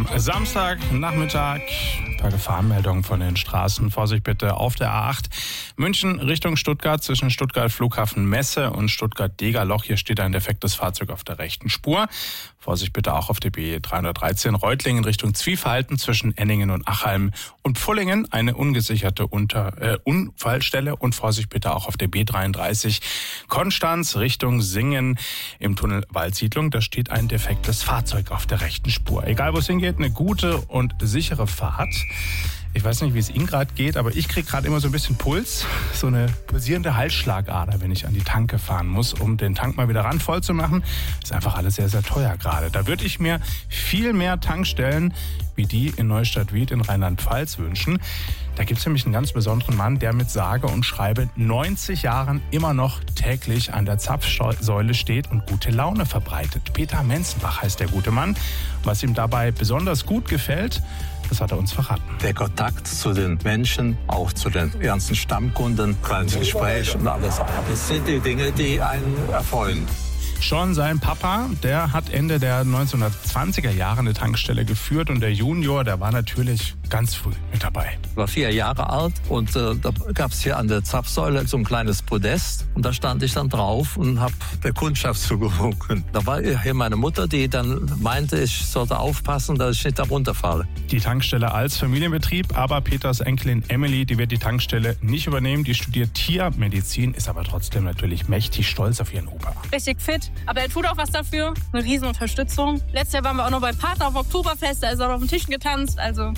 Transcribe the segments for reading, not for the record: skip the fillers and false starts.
Samstagnachmittag. Ein paar Gefahrenmeldungen von den Straßen. Vorsicht bitte auf der A8 München Richtung Stuttgart zwischen Stuttgart Flughafen Messe und Stuttgart-Degerloch. Hier steht ein defektes Fahrzeug auf der rechten Spur. Vorsicht bitte auch auf der B313 Reutlingen Richtung Zwiefalten zwischen Enningen und Achalm und Pfullingen. Eine ungesicherte Unfallstelle. Und Vorsicht bitte auch auf der B33 Konstanz Richtung Singen im Tunnel Waldsiedlung. Da steht ein defektes Fahrzeug auf der rechten Spur. Egal wo es hingeht, eine gute und sichere Fahrt. Ich weiß nicht, wie es Ihnen gerade geht, aber ich kriege gerade immer so ein bisschen Puls. So eine pulsierende Halsschlagader, wenn ich an die Tanke fahren muss, um den Tank mal wieder ran voll zu machen. Ist einfach alles sehr, sehr teuer gerade. Da würde ich mir viel mehr Tankstellen wie die in Neustadt-Wied in Rheinland-Pfalz wünschen. Da gibt es nämlich einen ganz besonderen Mann, der mit sage und schreibe 90 Jahren immer noch täglich an der Zapfsäule steht und gute Laune verbreitet. Peter Menzenbach heißt der gute Mann. Was ihm dabei besonders gut gefällt, das hat er uns verraten. Der Kontakt zu den Menschen, auch zu den ganzen Stammkunden, kleines Gespräch und alles. Das sind die Dinge, die einen erfreuen. Schon sein Papa, der hat Ende der 1920er Jahre eine Tankstelle geführt und der Junior, der war natürlich ganz früh mit dabei. Ich war 4 Jahre alt und da gab es hier an der Zapfsäule so ein kleines Podest und da stand ich dann drauf und habe der Kundschaft zugewunken. Da war hier meine Mutter, die dann meinte, ich sollte aufpassen, dass ich nicht da runterfalle. Die Tankstelle als Familienbetrieb, aber Peters Enkelin Emily, die wird die Tankstelle nicht übernehmen. Die studiert Tiermedizin, ist aber trotzdem natürlich mächtig stolz auf ihren Opa. Richtig fit, aber er tut auch was dafür. Eine riesen Unterstützung. Letztes Jahr waren wir auch noch bei Partner auf Oktoberfest, da ist er auf den Tischen getanzt, also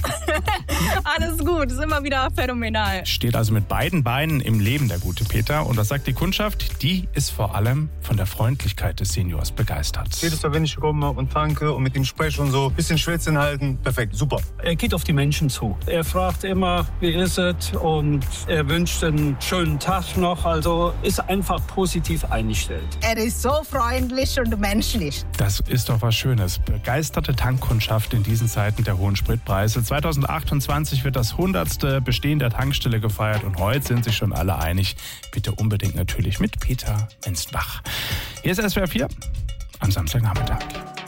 alles gut, ist immer wieder phänomenal. Steht also mit beiden Beinen im Leben, der gute Peter. Und was sagt die Kundschaft? Die ist vor allem von der Freundlichkeit des Seniors begeistert. Jedes Mal, wenn ich komme und tanke und mit ihm spreche und so, ein bisschen Schwätzchen halten, perfekt, super. Er geht auf die Menschen zu. Er fragt immer, wie ist es? Und er wünscht einen schönen Tag noch. Also ist einfach positiv eingestellt. Er ist so freundlich und menschlich. Das ist doch was Schönes. Begeisterte Tankkundschaft in diesen Zeiten der hohen Spritpreise. 2028 wird das 100. Bestehen der Tankstelle gefeiert und heute sind sich schon alle einig. Bitte unbedingt natürlich mit Peter Menzenbach. Hier ist SWR 4 am Samstagnachmittag.